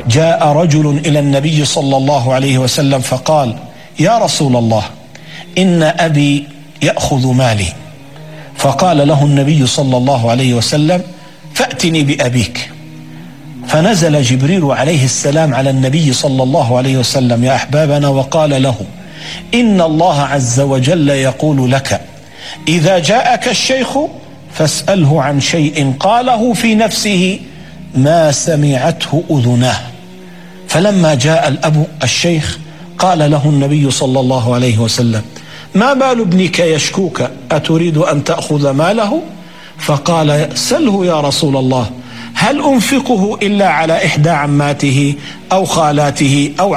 جاء رجل إلى النبي صلى الله عليه وسلم فقال: يا رسول الله، إن أبي يأخذ مالي. فقال له النبي صلى الله عليه وسلم: فأتني بأبيك. فنزل جبريل عليه السلام على النبي صلى الله عليه وسلم يا أحبابنا وقال له: إن الله عز وجل يقول لك: إذا جاءك الشيخ فاسأله عن شيء قاله في نفسه ما سمعته أذناه. فلما جاء الأب الشيخ قال له النبي صلى الله عليه وسلم: ما بال ابنك يشكوك، أتريد أن تأخذ ماله؟ فقال: سله يا رسول الله، هل أنفقه إلا على إحدى عماته أو خالاته أو